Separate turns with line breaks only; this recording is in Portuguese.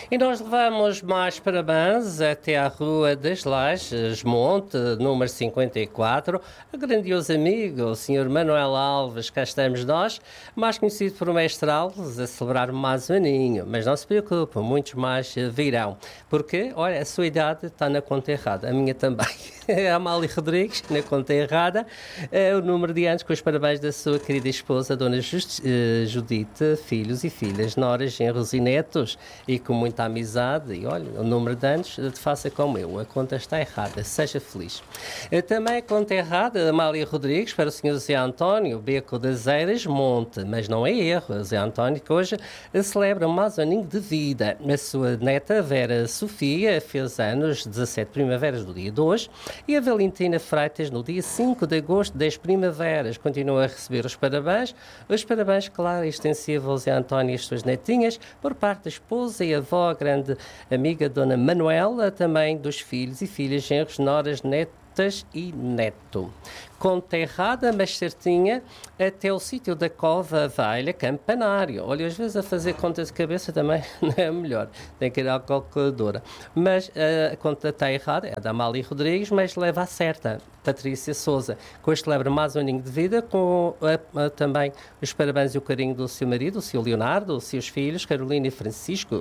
E nós levamos mais parabéns até à Rua das Lajes, Monte, número 54, a grandioso amigo, o Sr. Manuel Alves. Cá estamos nós, mais conhecido por Mestre Alves, a celebrar mais um aninho. Mas não se preocupe, muitos mais virão. Porque, olha, a sua idade está na conta errada, a minha também. A Amália Rodrigues, na conta errada, o número de anos com os parabéns da sua querida esposa, Dona Judite, filhos e filhas, noras, genros e netos, e com muita amizade. E olha, o número de anos, faça como eu, a conta está errada, seja feliz. Também a conta errada, Amália Rodrigues, para o Sr. Zé António, Beco das Eiras, Monte, mas não é erro, Zé António, que hoje celebra mais um aninho de vida. A sua neta, Vera Sofia, fez anos, 17 primaveras do dia de hoje, e a Valentina Freitas, no dia 5 de agosto, 10 primaveras, continua a receber os parabéns, claro, extensivo ao Zé António e as suas netinhas, por parte da esposa e avó, a grande amiga Dona Manuela, também dos filhos e filhas, genros, noras, netas e neto. Conta errada, mas certinha, até o sítio da Cova Velha, Campanário. Olha, às vezes a fazer conta de cabeça também não é melhor, tem que ir à calculadora. Mas a conta está errada, é da Amália Rodrigues, mas leva a certa, Patrícia Souza, que hoje celebra mais um aninho de vida, com também os parabéns e o carinho do seu marido, o seu Leonardo, os seus filhos, Carolina e Francisco,